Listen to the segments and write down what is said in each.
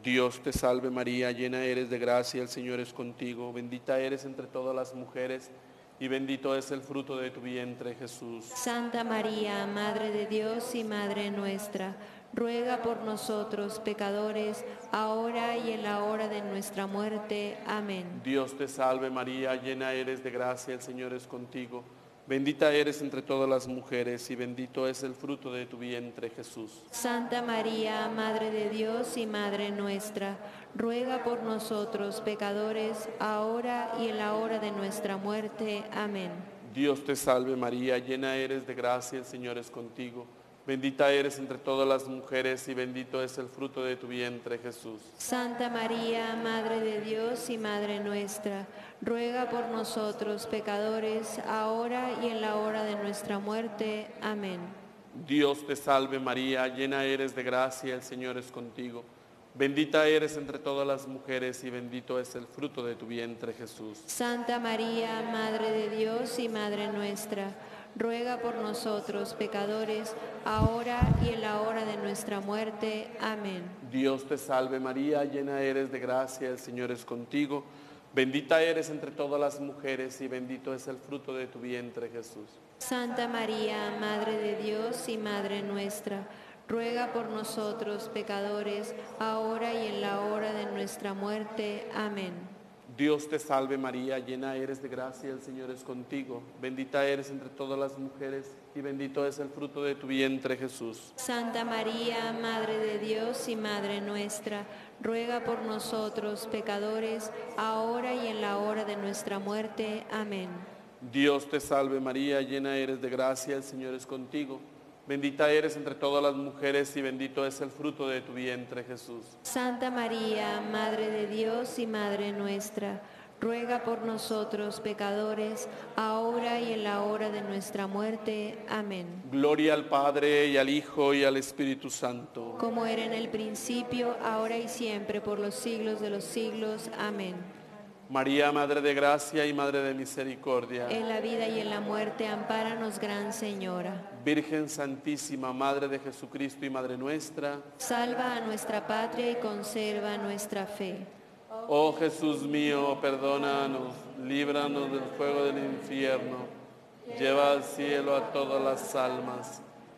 Dios te salve María, llena eres de gracia, el Señor es contigo, bendita eres entre todas las mujeres, y bendito es el fruto de tu vientre, Jesús. Santa María, Madre de Dios y Madre nuestra, ruega por nosotros pecadores, ahora y en la hora de nuestra muerte. Amén. Dios te salve María, llena eres de gracia, el Señor es contigo, bendita eres entre todas las mujeres, y bendito es el fruto de tu vientre, Jesús. Santa María, Madre de Dios y Madre nuestra, ruega por nosotros pecadores, ahora y en la hora de nuestra muerte. Amén. Dios te salve María, llena eres de gracia, el Señor es contigo, bendita eres entre todas las mujeres, y bendito es el fruto de tu vientre, Jesús. Santa María, Madre de Dios y Madre nuestra, ruega por nosotros pecadores, ahora y en la hora de nuestra muerte. Amén. Dios te salve María, llena eres de gracia, el Señor es contigo, bendita eres entre todas las mujeres, y bendito es el fruto de tu vientre, Jesús. Santa María, Madre de Dios y Madre nuestra, ruega por nosotros pecadores, ahora y en la hora de nuestra muerte. Amén. Dios te salve María, llena eres de gracia, el Señor es contigo, bendita eres entre todas las mujeres, y bendito es el fruto de tu vientre, Jesús. Santa María, Madre de Dios y Madre nuestra, ruega por nosotros pecadores, ahora y en la hora de nuestra muerte. Amén. Dios te salve María, llena eres de gracia, el Señor es contigo, bendita eres entre todas las mujeres, y bendito es el fruto de tu vientre, Jesús. Santa María, Madre de Dios y Madre nuestra, ruega por nosotros pecadores, ahora y en la hora de nuestra muerte. Amén. Dios te salve María, llena eres de gracia, el Señor es contigo, bendita eres entre todas las mujeres, y bendito es el fruto de tu vientre, Jesús. Santa María, Madre de Dios y Madre nuestra, ruega por nosotros pecadores, ahora y en la hora de nuestra muerte. Amén. Gloria al Padre, y al Hijo, y al Espíritu Santo. Como era en el principio, ahora y siempre, por los siglos de los siglos. Amén. María, Madre de Gracia y Madre de Misericordia. En la vida y en la muerte, ampáranos, Gran Señora. Virgen Santísima, Madre de Jesucristo y Madre nuestra. Salva a nuestra patria y conserva nuestra fe. Oh Jesús mío, perdónanos, líbranos del fuego del infierno, lleva al cielo a todas las almas,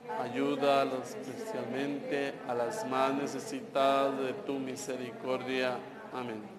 ayuda especialmente a las más necesitadas de tu misericordia. Amén.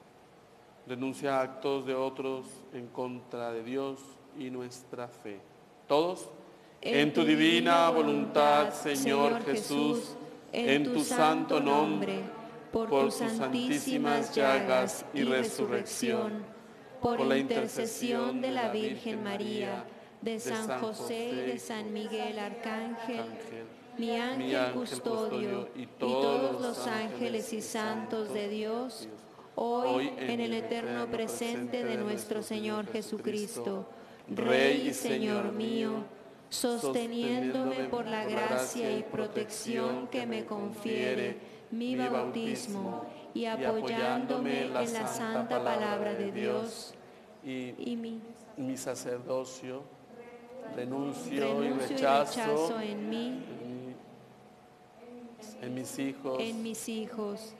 Denuncia actos de otros en contra de Dios y nuestra fe. ¿Todos? En tu divina voluntad, Señor Jesús, en tu santo nombre, por tus santísimas llagas y resurrección, por la intercesión de la Virgen María, de San José y de San Miguel Arcángel, mi ángel custodio y todos los ángeles y santos de Dios, hoy en el eterno presente de nuestro Señor Jesucristo, Rey y Señor mío, sosteniéndome por la gracia y protección que me confiere mi bautismo y apoyándome en la santa palabra de Dios y mi sacerdocio, renuncio y rechazo en mí, en mis hijos, en mis hijos,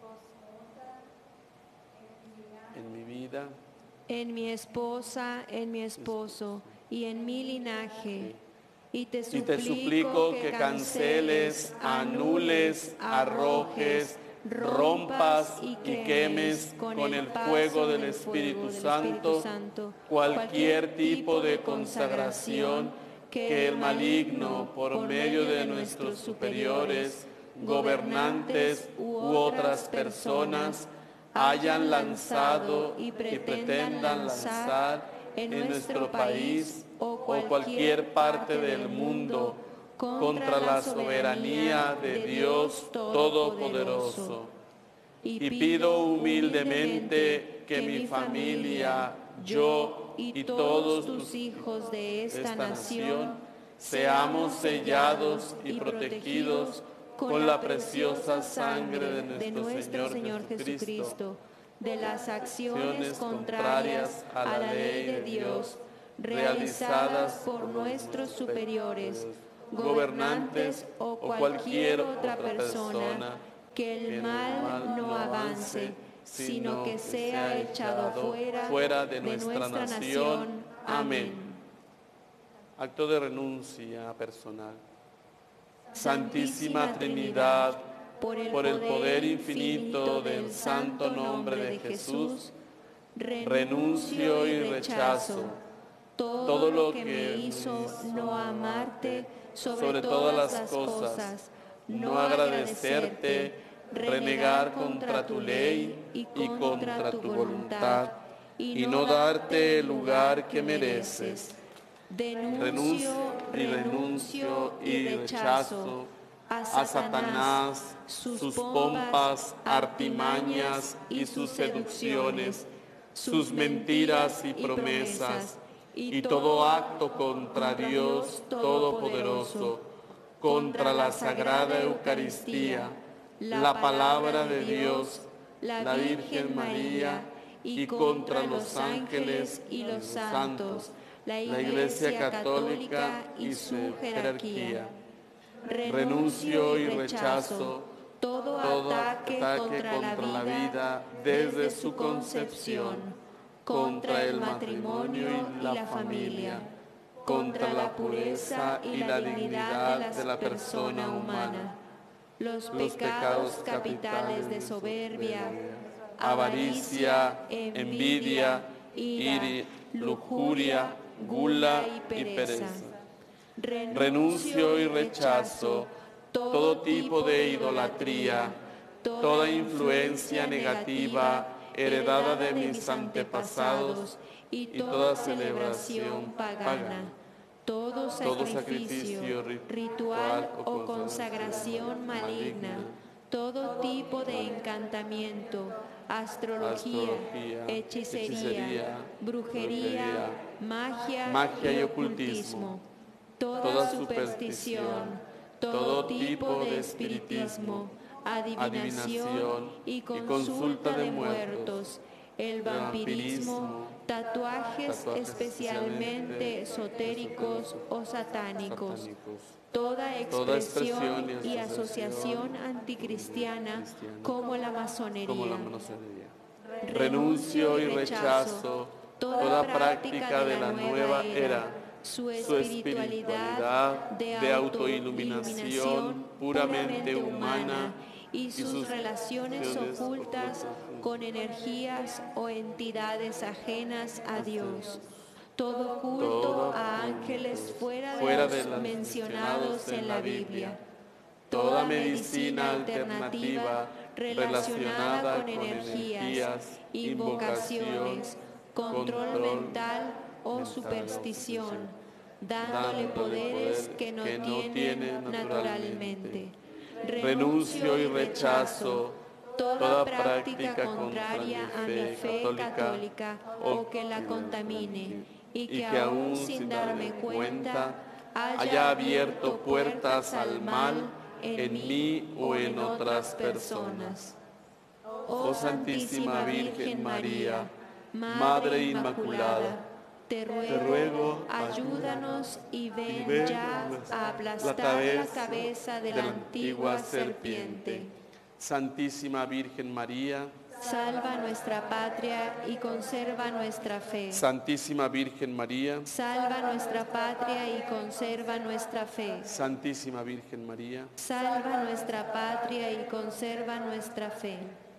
en mi vida, en mi esposa, en mi esposo y en mi linaje. Y te suplico que canceles, anules, arrojes, rompas y quemes con el fuego del Espíritu Santo cualquier tipo de consagración que el maligno, por medio de nuestros superiores, gobernantes u otras personas, hayan lanzado y pretendan lanzar en nuestro país o cualquier parte del mundo contra la soberanía de Dios Todopoderoso. Y pido humildemente que mi familia, yo y todos tus hijos de esta nación seamos sellados y protegidos con la preciosa sangre de nuestro Señor Jesucristo, de las acciones contrarias a la ley de Dios, realizadas por nuestros superiores, gobernantes o cualquier otra persona que el mal no avance, sino que sea echado fuera de nuestra nación. Amén. Acto de renuncia personal. Santísima Trinidad, por el poder infinito del santo nombre de Jesús, renuncio y rechazo todo lo que me hizo no amarte sobre todas las cosas, no agradecerte, renegar contra tu ley y contra tu voluntad, y no darte el lugar que mereces. Renuncio y rechazo a Satanás, sus pompas, artimañas y sus seducciones, sus mentiras y promesas, y todo acto contra Dios Todopoderoso, contra la Sagrada Eucaristía, la palabra de Dios, la Virgen María, y contra los ángeles y los santos, la Iglesia Católica y su jerarquía. Renuncio y rechazo todo ataque contra la vida desde su concepción, contra el matrimonio y la familia, contra la pureza y la dignidad de la persona humana, los pecados capitales de soberbia, avaricia, envidia, ira, lujuria, gula y pereza. Renuncio y rechazo todo tipo de idolatría, toda influencia negativa heredada de mis antepasados y toda celebración pagana, todo sacrificio ritual o consagración maligna, todo tipo de encantamiento, astrología, hechicería, brujería, magia y ocultismo, toda superstición, todo tipo de espiritismo, adivinación y consulta de muertos, el vampirismo, tatuajes especialmente esotéricos o satánicos, toda expresión y asociación anticristiana como la masonería. Renuncio y rechazo toda práctica de la nueva era, su espiritualidad de autoiluminación puramente humana y sus relaciones ocultas con energías o entidades ajenas a Dios. Todo culto a ángeles fuera de los mencionados en la Biblia. Toda medicina alternativa relacionada con energías, invocaciones, control mental o superstición, dándole poderes que no tiene naturalmente. Renuncio y rechazo toda práctica contraria a mi fe católica o que la contamine, y que aún sin darme cuenta haya abierto puertas al mal en mí o en otras personas. Oh Santísima Virgen María, Madre Inmaculada, te ruego, ayúdanos y ven ya a aplastar la cabeza de la antigua serpiente. Santísima Virgen María, salva nuestra patria y conserva nuestra fe. Santísima Virgen María, salva nuestra patria y conserva nuestra fe. Santísima Virgen María, salva nuestra patria y conserva nuestra fe.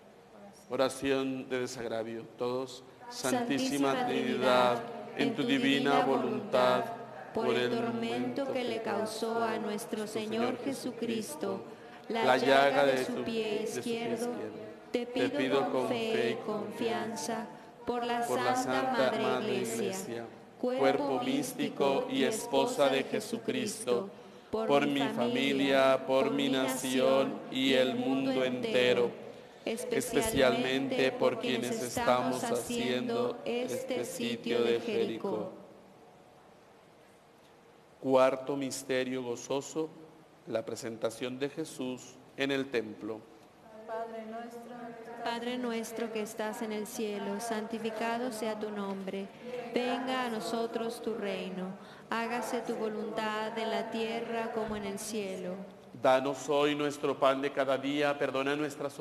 Oración de desagravio. Todos. Santísima Trinidad, en tu divina voluntad, por el tormento que le causó a nuestro Señor Jesucristo, la llaga de su pie izquierdo, te pido con fe y confianza, por la Santa Madre Iglesia, cuerpo místico y esposa de Jesucristo, por mi familia, por mi nación y el mundo entero, especialmente por quienes estamos haciendo este sitio de Jericó. Cuarto misterio gozoso, la presentación de Jesús en el templo. Padre nuestro que estás en el cielo, santificado sea tu nombre. Venga a nosotros tu reino. Hágase tu voluntad en la tierra como en el cielo. Danos hoy nuestro pan de cada día, perdona nuestras